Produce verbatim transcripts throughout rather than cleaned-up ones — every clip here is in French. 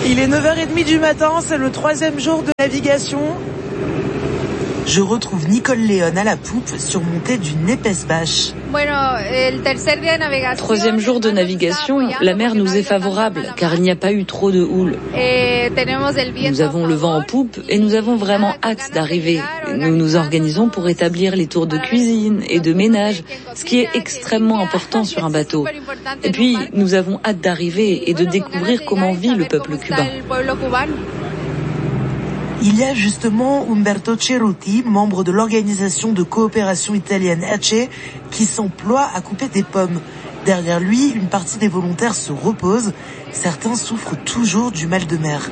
Il est neuf heures trente du matin, c'est le troisième jour de navigation. Je retrouve Nicole Léon à la poupe, surmontée d'une épaisse bâche. Troisième jour de navigation, la mer nous est favorable car il n'y a pas eu trop de houle. Nous avons le vent en poupe et nous avons vraiment hâte d'arriver. Nous nous organisons pour établir les tours de cuisine et de ménage, ce qui est extrêmement important sur un bateau. Et puis, nous avons hâte d'arriver et de découvrir comment vit le peuple cubain. Il y a justement Umberto Cerruti, membre de l'organisation de coopération italienne E C E, qui s'emploie à couper des pommes. Derrière lui, une partie des volontaires se repose. Certains souffrent toujours du mal de mer.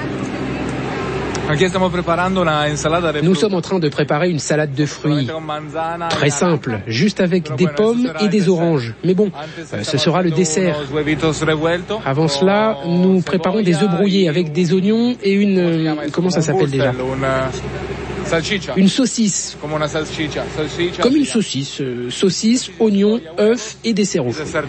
Nous sommes en train de préparer une salade de fruits. Très simple, juste avec des pommes et des oranges. Mais bon, ce sera le dessert. Avant cela, nous préparons des œufs brouillés avec des oignons et une... Comment ça s'appelle déjà ? Une saucisse. Comme une saucisse. Euh, saucisse, oignons, œufs et dessert au fruits.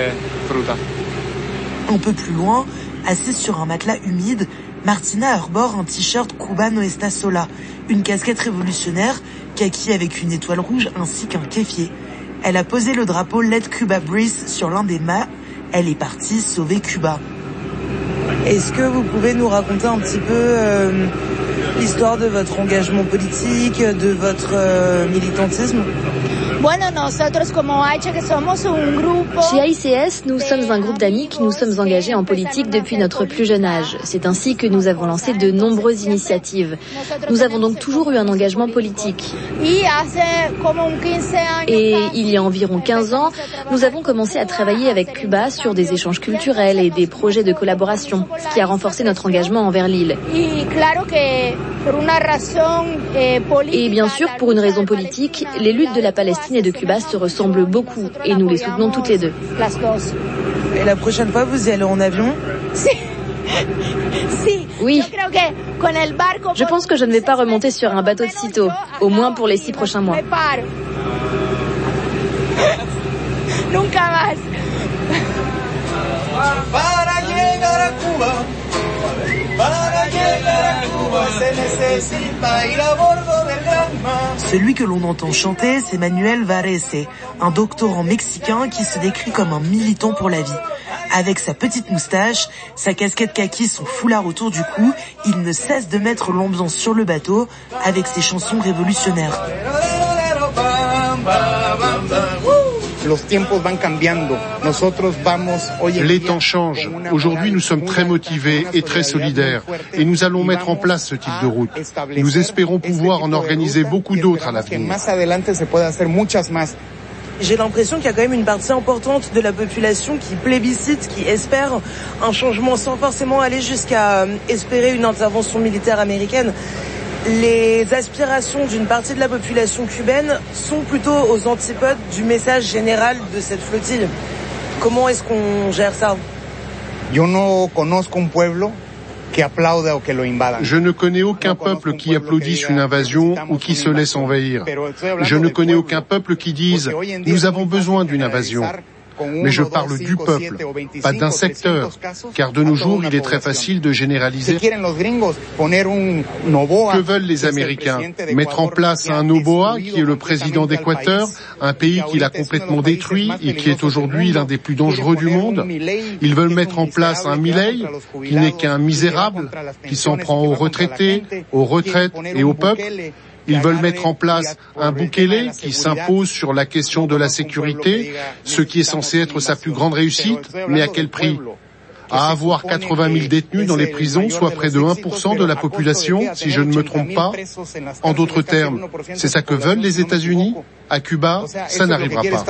Un peu plus loin, assise sur un matelas humide, Martina arbore un t-shirt Cuba no está sola, une casquette révolutionnaire, kaki avec une étoile rouge ainsi qu'un kéfier. Elle a posé le drapeau Let Cuba Breathe sur l'un des mâts. Elle est partie sauver Cuba. Est-ce que vous pouvez nous raconter un petit peu euh, l'histoire de votre engagement politique, de votre euh, militantisme ? Chez A I C S, nous sommes un groupe d'amis qui nous sommes engagés en politique depuis notre plus jeune âge. C'est ainsi que nous avons lancé de nombreuses initiatives. Nous avons donc toujours eu un engagement politique. Et il y a environ quinze ans, nous avons commencé à travailler avec Cuba sur des échanges culturels et des projets de collaboration, ce qui a renforcé notre engagement envers l'île. Et bien sûr, pour une raison politique, les luttes de la Palestine et de Cuba se ressemblent beaucoup et nous les soutenons toutes les deux. Et la prochaine fois, vous y allez en avion ? Oui. Je pense que je ne vais pas remonter sur un bateau de sitôt, au moins pour les six prochains mois. Celui que l'on entend chanter, c'est Manuel Varese, un doctorant mexicain qui se décrit comme un militant pour la vie. Avec sa petite moustache, sa casquette kaki, son foulard autour du cou, il ne cesse de mettre l'ambiance sur le bateau avec ses chansons révolutionnaires. Les temps changent. Aujourd'hui, nous sommes très motivés et très solidaires et nous allons mettre en place ce type de route. Nous espérons pouvoir en organiser beaucoup d'autres à l'avenir. J'ai l'impression qu'il y a quand même une partie importante de la population qui plébiscite, qui espère un changement sans forcément aller jusqu'à espérer une intervention militaire américaine. Les aspirations d'une partie de la population cubaine sont plutôt aux antipodes du message général de cette flottille. Comment est-ce qu'on gère ça ? Je ne connais aucun peuple qui applaudisse une invasion ou qui se laisse envahir. Je ne connais aucun peuple qui dise « nous avons besoin d'une invasion ». Mais je parle du peuple, pas d'un secteur, car de nos jours, il est très facile de généraliser. Que veulent les Américains ? Mettre en place un Noboa, qui est le président d'Équateur, un pays qu'il a complètement détruit et qui est aujourd'hui l'un des plus dangereux du monde. Ils veulent mettre en place un Milei, qui n'est qu'un misérable, qui s'en prend aux retraités, aux retraites et au peuple. Ils veulent mettre en place un Bukele qui s'impose sur la question de la sécurité, ce qui est censé être sa plus grande réussite, mais à quel prix ? À avoir quatre-vingt mille détenus dans les prisons, soit près de un pour cent de la population, si je ne me trompe pas. En d'autres termes, c'est ça que veulent les États-Unis ? À Cuba, ça n'arrivera pas.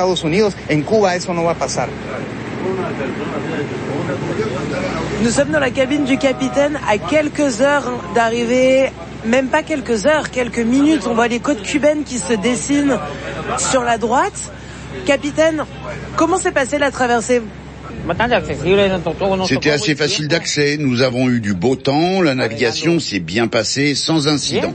Nous sommes dans la cabine du capitaine à quelques heures d'arriver, même pas quelques heures, quelques minutes. On voit les côtes cubaines qui se dessinent sur la droite. Capitaine, comment s'est passée la traversée ? C'était assez facile d'accès. Nous avons eu du beau temps. La navigation s'est bien passée sans incident.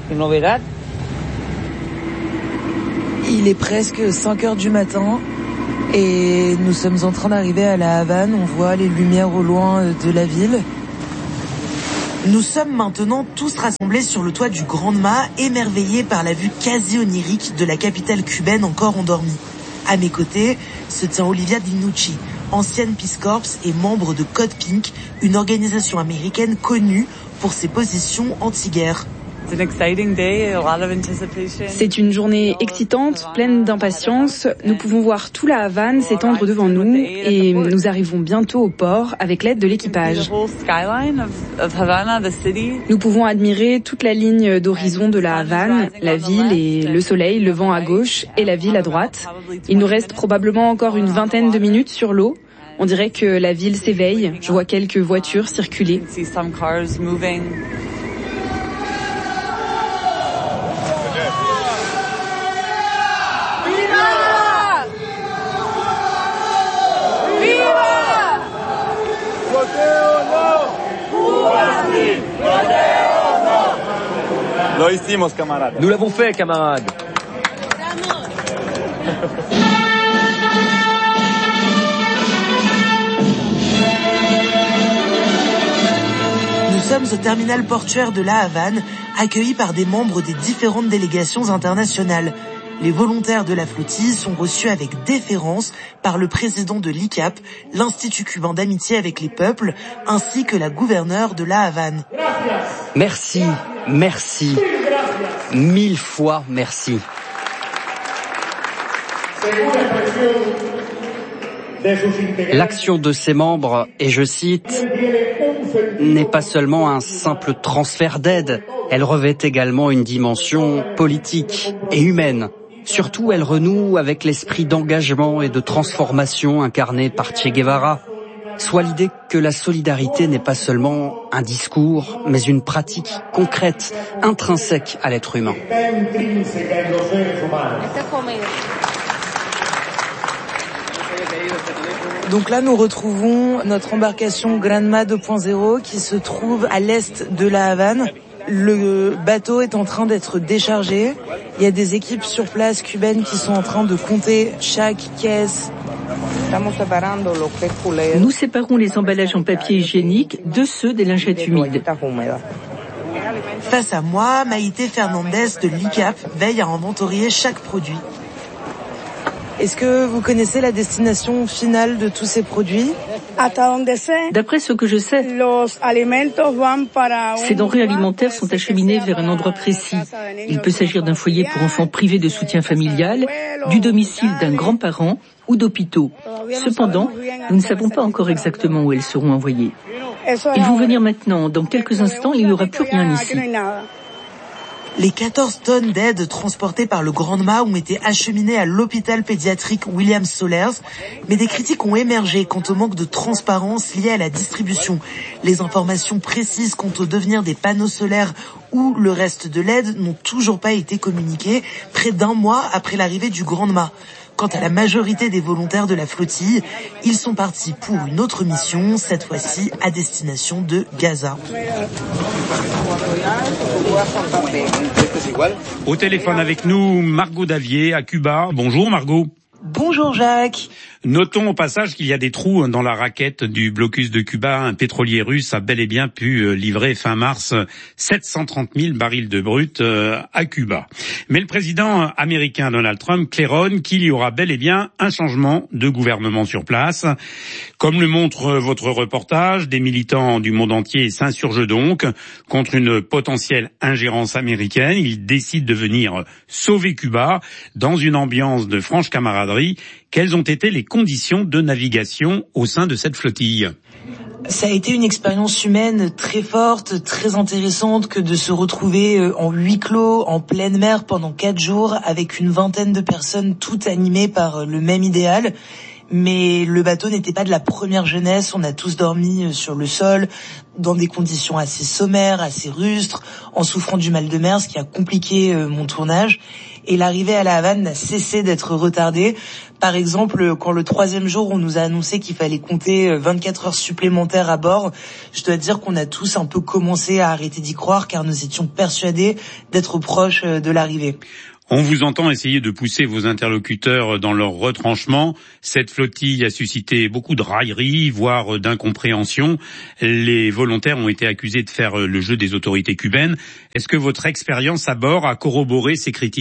Il est presque cinq heures du matin et nous sommes en train d'arriver à La Havane. On voit les lumières au loin de la ville. Nous sommes maintenant tous rassemblés sur le toit du Grand-Mât, émerveillés par la vue quasi onirique de la capitale cubaine encore endormie. À mes côtés se tient Olivia Dinucci, ancienne Peace Corps et membre de Code Pink, une organisation américaine connue pour ses positions anti-guerre. C'est une journée excitante, pleine d'impatience. Nous pouvons voir tout la Havane s'étendre devant nous et nous arrivons bientôt au port avec l'aide de l'équipage. Nous pouvons admirer toute la ligne d'horizon de la Havane, la ville et le soleil levant à gauche et la ville à droite. Il nous reste probablement encore une vingtaine de minutes sur l'eau. On dirait que la ville s'éveille. Je vois quelques voitures circuler. Nous l'avons fait, camarades. Nous sommes au terminal portuaire de la Havane, accueillis par des membres des différentes délégations internationales. Les volontaires de la flottille sont reçus avec déférence par le président de l'I C A P, l'Institut cubain d'amitié avec les peuples, ainsi que la gouverneure de la Havane. Merci, merci, mille fois merci. L'action de ses membres, et je cite, n'est pas seulement un simple transfert d'aide, elle revêt également une dimension politique et humaine. Surtout, elle renoue avec l'esprit d'engagement et de transformation incarné par Che Guevara, soit l'idée que la solidarité n'est pas seulement un discours, mais une pratique concrète, intrinsèque à l'être humain. Donc là, nous retrouvons notre embarcation Granma deux point zéro qui se trouve à l'est de la Havane. Le bateau est en train d'être déchargé. Il y a des équipes sur place cubaines qui sont en train de compter chaque caisse. Nous séparons les emballages en papier hygiénique de ceux des lingettes humides. Face à moi, Maïté Fernandez de l'I C A P veille à inventorier chaque produit. Est-ce que vous connaissez la destination finale de tous ces produits? D'après ce que je sais, ces denrées alimentaires sont acheminées vers un endroit précis. Il peut s'agir d'un foyer pour enfants privés de soutien familial, du domicile d'un grand-parent ou d'hôpitaux. Cependant, nous ne savons pas encore exactement où elles seront envoyées. Ils vont venir maintenant. Dans quelques instants, il n'y aura plus rien ici. Les quatorze tonnes d'aide transportées par le Grand-Mât ont été acheminées à l'hôpital pédiatrique William Solers, mais des critiques ont émergé quant au manque de transparence lié à la distribution. Les informations précises quant au devenir des panneaux solaires ou le reste de l'aide n'ont toujours pas été communiquées, près d'un mois après l'arrivée du Grand-Mât. Quant à la majorité des volontaires de la flottille, ils sont partis pour une autre mission, cette fois-ci à destination de Gaza. Au téléphone avec nous, Margot Davier à Cuba. Bonjour Margot. Bonjour Jacques. Notons au passage qu'il y a des trous dans la raquette du blocus de Cuba. Un pétrolier russe a bel et bien pu livrer fin mars sept cent trente mille barils de brut à Cuba. Mais le président américain Donald Trump claironne qu'il y aura bel et bien un changement de gouvernement sur place. Comme le montre votre reportage, des militants du monde entier s'insurgent donc contre une potentielle ingérence américaine. Ils décident de venir sauver Cuba dans une ambiance de franche camaraderie. Quelles ont été les conditions de navigation au sein de cette flottille? Ça a été une expérience humaine très forte, très intéressante que de se retrouver en huis clos, en pleine mer pendant quatre jours avec une vingtaine de personnes toutes animées par le même idéal. Mais le bateau n'était pas de la première jeunesse, on a tous dormi sur le sol, dans des conditions assez sommaires, assez rustres, en souffrant du mal de mer, ce qui a compliqué mon tournage. Et l'arrivée à la Havane n'a cessé d'être retardée. Par exemple, quand le troisième jour, on nous a annoncé qu'il fallait compter vingt-quatre heures supplémentaires à bord, je dois dire qu'on a tous un peu commencé à arrêter d'y croire, car nous étions persuadés d'être proches de l'arrivée. On vous entend essayer de pousser vos interlocuteurs dans leur retranchement. Cette flottille a suscité beaucoup de railleries, voire d'incompréhension. Les volontaires ont été accusés de faire le jeu des autorités cubaines. Est-ce que votre expérience à bord a corroboré ces critiques ?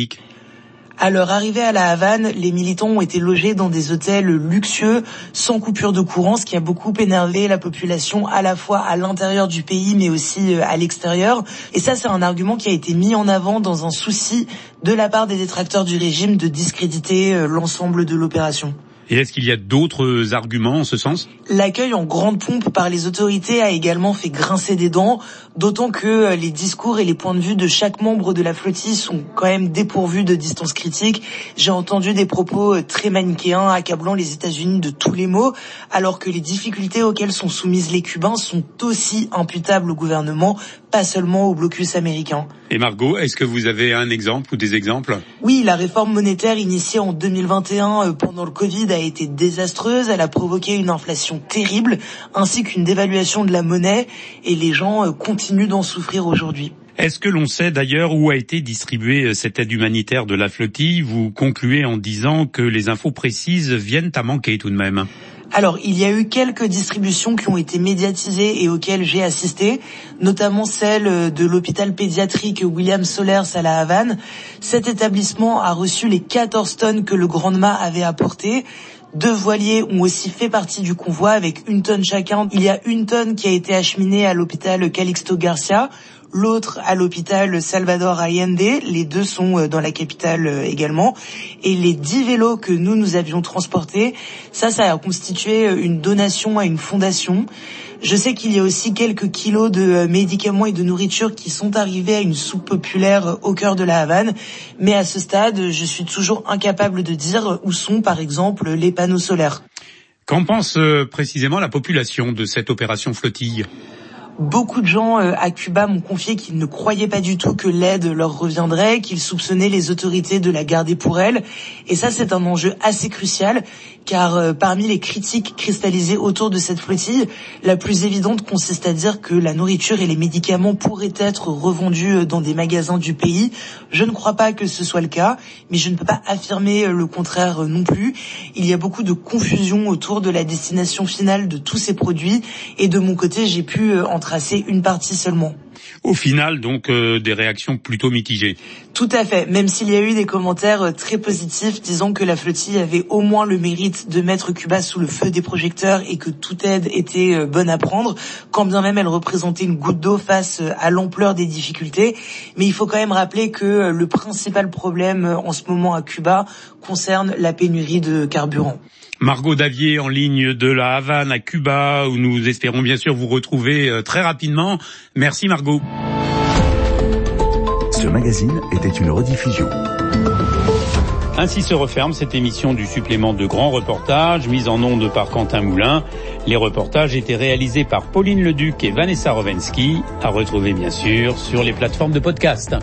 À leur arrivée à la Havane, les militants ont été logés dans des hôtels luxueux, sans coupure de courant, ce qui a beaucoup énervé la population à la fois à l'intérieur du pays, mais aussi à l'extérieur. Et ça, c'est un argument qui a été mis en avant dans un souci de la part des détracteurs du régime de discréditer l'ensemble de l'opération. Et est-ce qu'il y a d'autres arguments en ce sens ? L'accueil en grande pompe par les autorités a également fait grincer des dents, d'autant que les discours et les points de vue de chaque membre de la flottille sont quand même dépourvus de distance critique. J'ai entendu des propos très manichéens, accablant les États-Unis de tous les maux, alors que les difficultés auxquelles sont soumises les Cubains sont aussi imputables au gouvernement, pas seulement au blocus américain. Et Margot, est-ce que vous avez un exemple ou des exemples ? Oui, la réforme monétaire initiée en deux mille vingt et un pendant le Covid a été désastreuse. Elle a provoqué une inflation terrible, ainsi qu'une dévaluation de la monnaie, et les gens continuent d'en souffrir aujourd'hui. Est-ce que l'on sait d'ailleurs où a été distribuée cette aide humanitaire de la flottille ? Vous concluez en disant que les infos précises viennent à manquer tout de même. Alors, il y a eu quelques distributions qui ont été médiatisées et auxquelles j'ai assisté, notamment celle de l'hôpital pédiatrique William Solers à la Havane. Cet établissement a reçu les quatorze tonnes que le Granma avait apportées. Deux voiliers ont aussi fait partie du convoi avec une tonne chacun. Il y a une tonne qui a été acheminée à l'hôpital Calixto Garcia, l'autre à l'hôpital Salvador Allende. Les deux sont dans la capitale également. Et les dix vélos que nous, nous avions transportés, ça, ça a constitué une donation à une fondation. Je sais qu'il y a aussi quelques kilos de médicaments et de nourriture qui sont arrivés à une soupe populaire au cœur de la Havane. Mais à ce stade, je suis toujours incapable de dire où sont, par exemple, les panneaux solaires. Qu'en pense euh, précisément la population de cette opération flottille ? Beaucoup de gens à Cuba m'ont confié qu'ils ne croyaient pas du tout que l'aide leur reviendrait, qu'ils soupçonnaient les autorités de la garder pour elles. Et ça, c'est un enjeu assez crucial, car parmi les critiques cristallisées autour de cette flottille, la plus évidente consiste à dire que la nourriture et les médicaments pourraient être revendus dans des magasins du pays. Je ne crois pas que ce soit le cas, mais je ne peux pas affirmer le contraire non plus. Il y a beaucoup de confusion autour de la destination finale de tous ces produits, et de mon côté, j'ai pu en tracer une partie seulement. Au final, donc, euh, des réactions plutôt mitigées. Tout à fait, même s'il y a eu des commentaires très positifs disant que la flottille avait au moins le mérite de mettre Cuba sous le feu des projecteurs et que toute aide était bonne à prendre, quand bien même elle représentait une goutte d'eau face à l'ampleur des difficultés. Mais il faut quand même rappeler que le principal problème en ce moment à Cuba concerne la pénurie de carburant. Margot Davier en ligne de la Havane à Cuba, où nous espérons bien sûr vous retrouver très rapidement. Merci Margot. Ce magazine était une rediffusion. Ainsi se referme cette émission du supplément de grands reportages, mise en onde par Quentin Moulin. Les reportages étaient réalisés par Pauline Leduc et Vanessa Rovensky, à retrouver bien sûr sur les plateformes de podcast.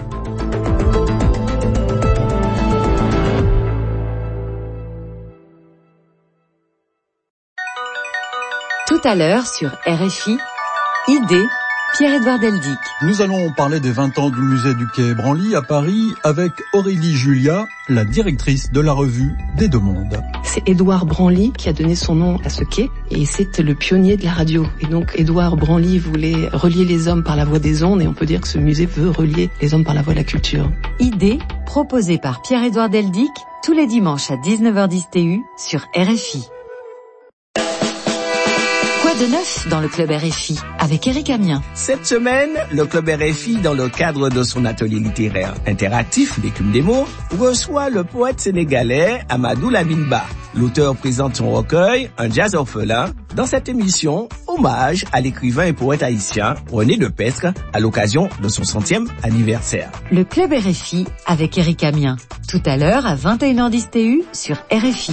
Tout à l'heure sur R F I, Idée, Pierre-Édouard Deldic. Nous allons parler des vingt ans du musée du Quai Branly à Paris avec Aurélie Julia, la directrice de la revue des Deux Mondes. C'est Édouard Branly qui a donné son nom à ce quai et c'est le pionnier de la radio. Et donc Édouard Branly voulait relier les hommes par la voie des ondes et on peut dire que ce musée veut relier les hommes par la voie de la culture. Idée, proposée par Pierre-Édouard Deldic, tous les dimanches à dix-neuf heures dix T U sur R F I. De neuf dans le Club R F I, avec Éric Amiens. Cette semaine, le Club R F I, dans le cadre de son atelier littéraire interactif, l'écume des mots, reçoit le poète sénégalais Amadou Lamine Ba. L'auteur présente son recueil, Un jazz orphelin, dans cette émission, hommage à l'écrivain et poète haïtien René Lepestre, à l'occasion de son centième anniversaire. Le Club R F I, avec Éric Amiens. Tout à l'heure, à vingt et une heures dix T U, sur R F I.